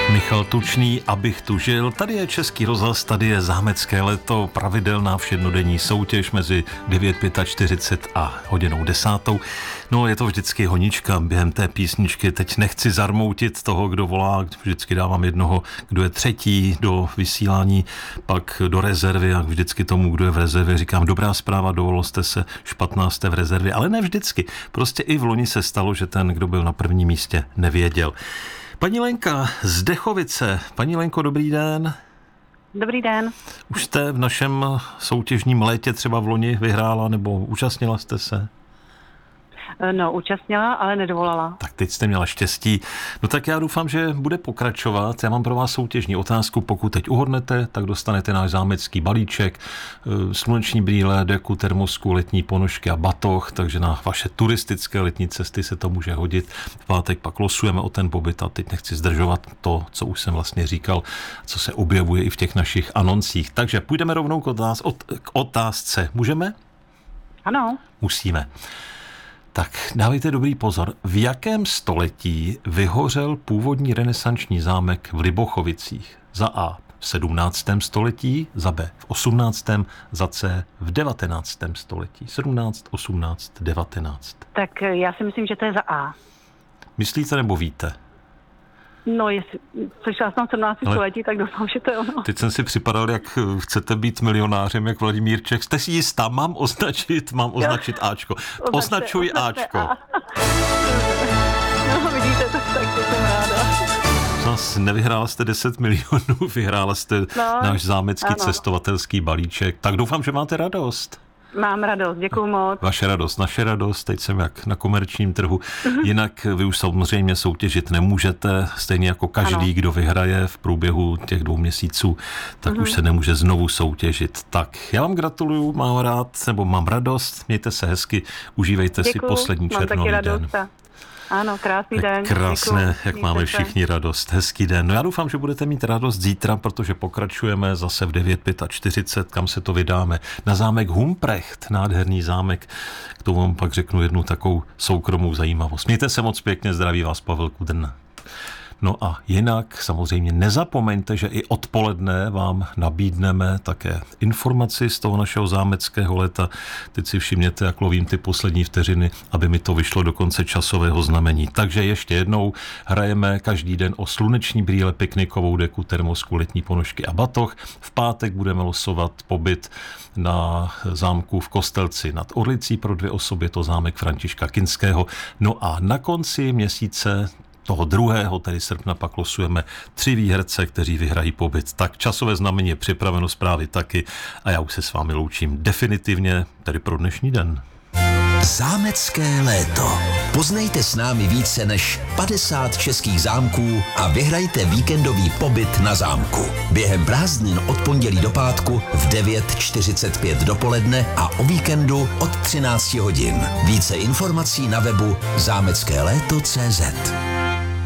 Michal Tučný, Abych tu žil. Tady je Český rozhlas, tady je Zámecké léto, pravidelná všednodenní soutěž mezi 9:45 a hodinou 10. No, je to vždycky honička během té písničky. Teď nechci zarmoutit toho, kdo volá, vždycky dávám jednoho, kdo je třetí do vysílání, pak do rezervy a vždycky tomu, kdo je v rezervě, říkám dobrá zpráva, dovolil jste se, špatná jste v rezervě, ale ne vždycky. Prostě i v loni se stalo, že ten, kdo byl na prvním místě, nevěděl. Paní Lenka z Dechovice. Paní Lenko, dobrý den. Dobrý den. Už jste v našem soutěžním létě třeba v loni vyhrála nebo účastnila jste se? No, účastnila, ale nedovolala. Tak teď jste měla štěstí. No tak já doufám, že bude pokračovat. Já mám pro vás soutěžní otázku. Pokud teď uhodnete, tak dostanete náš zámecký balíček, sluneční brýle, deku, termosku, letní ponožky a batoh, takže na vaše turistické letní cesty se to může hodit. V pátek pak losujeme o ten pobyt a teď nechci zdržovat to, co už jsem vlastně říkal, co se objevuje i v těch našich anoncích. Takže půjdeme rovnou k otázce. Můžeme? Ano. Musíme. Tak dávejte dobrý pozor. V jakém století vyhořel původní renesanční zámek v Libochovicích? Za A v 17. století, za B v 18., za C v 19. století. 17, 18, 19. Tak já si myslím, že to je za A. Myslíte nebo víte? No, jestli slyšela jsem 17. století, tak doufám, že to je ono. Teď jsem si připadal, jak chcete být milionářem, jak Vladimír Čech. Jste si jistá? Mám označit Ačko. Označuj Ačko. No, vidíte, tak to jsem ráda. Nevyhrála jste 10 milionů, vyhrála jste náš zámecký cestovatelský balíček. Tak doufám, že máte radost. Mám radost, děkuju moc. Vaše radost, naše radost, teď jsem jak na komerčním trhu. Jinak vy už samozřejmě soutěžit nemůžete, stejně jako každý, kdo vyhraje v průběhu těch 2 měsíců, tak už se nemůže znovu soutěžit. Tak já vám gratuluju, mám radost, mějte se hezky, užívejte si poslední červnový den. Ano, krásný den. Krásné, děkuju. jak máme všichni radost. Hezký den. No já doufám, že budete mít radost zítra, protože pokračujeme zase v 9:45, kam se to vydáme. Na zámek Humprecht, nádherný zámek. K tomu vám pak řeknu jednu takovou soukromou zajímavost. Mějte se moc pěkně, zdraví vás Pavel Kudrna. No a jinak samozřejmě nezapomeňte, že i odpoledne vám nabídneme také informaci z toho našeho zámeckého léta. Teď si všimněte, jak lovím ty poslední vteřiny, aby mi to vyšlo do konce časového znamení. Takže ještě jednou hrajeme každý den o sluneční brýle, piknikovou deku, termosku, letní ponožky a batoh. V pátek budeme losovat pobyt na zámku v Kostelci nad Orlicí pro 2 osoby, je to zámek Františka Kinského. No a na konci měsíce toho 2., tedy srpna, pak losujeme 3 výherce, kteří vyhrají pobyt. Tak časové znamení je připraveno, zprávy taky a já už se s vámi loučím definitivně, tedy pro dnešní den. Zámecké léto. Poznejte s námi více než 50 českých zámků a vyhrajte víkendový pobyt na zámku. Během prázdnin od pondělí do pátku v 9:45 dopoledne a o víkendu od 13 hodin. Více informací na webu zameckéléto.cz.